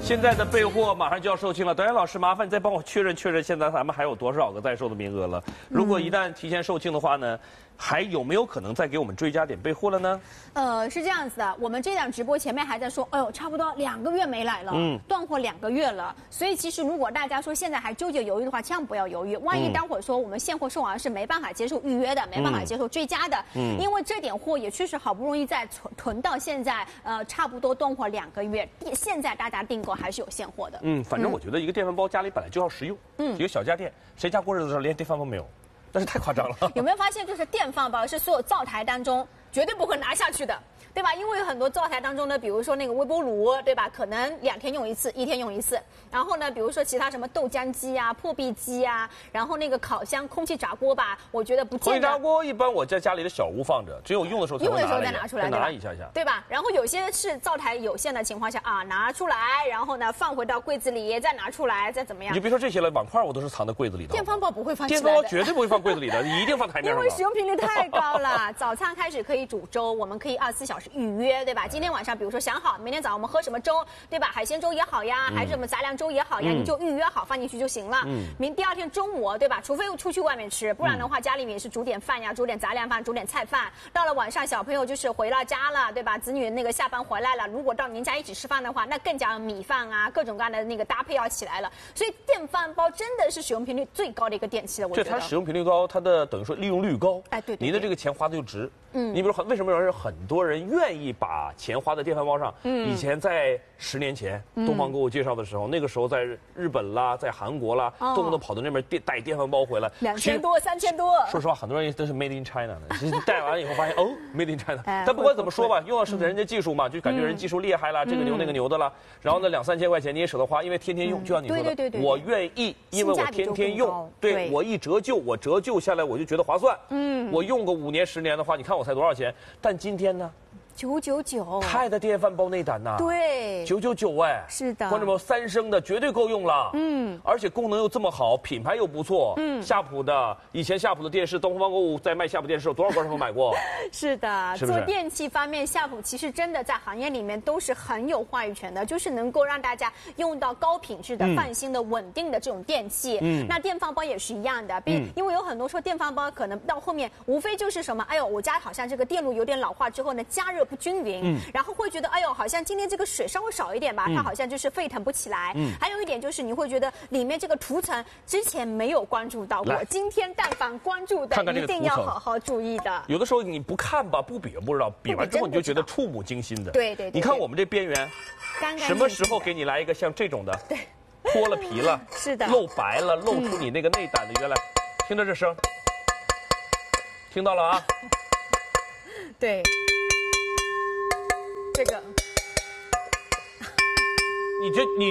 现在的备货马上就要售罄了，导演老师，麻烦你再帮我确认，现在咱们还有多少个在售的名额了？如果一旦提前售罄的话呢，还有没有可能再给我们追加点备货了呢？ 是这样子的，我们这档直播前面还在说，哎呦，差不多2个月没来了，断货2个月了。所以其实如果大家说现在还纠结犹豫的话，千万不要犹豫。万一待会儿说我们现货售完是没办法接受预约的，没办法接受追加的，因为这点货也确实好不容易在囤到现在，差不多断货2个月，现在大家订购还是有现货的。 反正我觉得一个电饭煲家里本来就要实用，一个小家电，谁家过日子的时候连电饭煲没有？但是太夸张了。 有没有发现，就是电饭煲是所有灶台当中绝对不会拿下去的，对吧？因为有很多灶台当中呢，比如说那个微波炉，对吧？可能2天用一次，1天用一次。然后呢，比如说其他什么豆浆机啊、破壁机啊，然后那个烤箱、空气炸锅吧，我觉得不见得。 空气炸锅一般我在家里的小屋放着，只有用的时候才会再拿出来， 拿一下， 对吧？然后有些是灶台有限的情况下啊，拿出来，然后呢放回到柜子里，再拿出来，再怎么样？ 你别说这些了，碗筷我都是藏在柜子里的。 电饭煲不会放起来的， 电饭煲绝对不会放柜子里的，你一定放台面上。 因为使用频率太高了。早餐开始可以煮粥，我们可以24小时预约，对吧？今天晚上比如说想好明天早上我们喝什么粥，对吧？海鲜粥也好呀，还是什么杂粮粥也好呀，你就预约好放进去就行了。第2天中午，对吧？除非出去外面吃，不然的话家里面也是煮点饭呀，煮点杂粮饭，煮点菜饭。到了晚上小朋友就是回了家了，对吧？子女那个下班回来了，如果到您家一起吃饭的话，那更加米饭啊，各种各样的那个搭配要起来了。所以电饭煲真的是使用频率最高的一个电器了，我觉得。 它使用频率高，它的等于说利用率高。 哎，对， 你的这个钱花的就值。你比如为什么很多人愿意把钱花在电饭煲上？以前在10年前，东方给我介绍的时候，那个时候在日本啦，在韩国啦，动不动跑到那边带电饭煲回来 ，2000多、3000多。 说实话，很多人都是 Made in China 的，其实带完了以后发现哦 ，Made in China。但不管怎么说吧，用的是人家技术嘛，就感觉人技术厉害啦，这个牛那个牛的啦。然后呢，2、3千块钱你也舍得花，因为天天用，就像你说的，我愿意，因为我天天用，对我一折旧，我折旧下来我就觉得划算。我用个5年10年的话，你看我才多少钱？但今天呢 ？999， 钛的电饭煲那胆呐， 对 ，999哎， 是的， 观众朋友，3升的绝对够用了，而且功能又这么好，品牌又不错，夏普的，以前夏普的电视，东方购物在卖夏普电视，有多少观众朋友买过？ 是的，做电器方面，夏普其实真的在行业里面都是很有话语权的，就是能够让大家用到高品质的、放心的、稳定的这种电器。那电饭煲也是一样的，因为有很多说电饭煲可能到后面无非就是什么，哎呦，我家好像这个电路有点老化之后呢，加热不均匀，然后会觉得哎呦，好像今天这个水稍微少一点吧，它好像就是沸腾不起来。还有一点就是你会觉得里面这个涂层之前没有关注到过，今天但凡关注的，一定要好好注意的。 有的时候你不看吧，不比不知道，比完之后你就觉得触目惊心的。 对。 你看我们这边缘，什么时候给你来一个像这种的？对，脱了皮了， 是的， 露白了，露出你那个内胆的原来，听着这声，听到了啊？ 对。这个， 你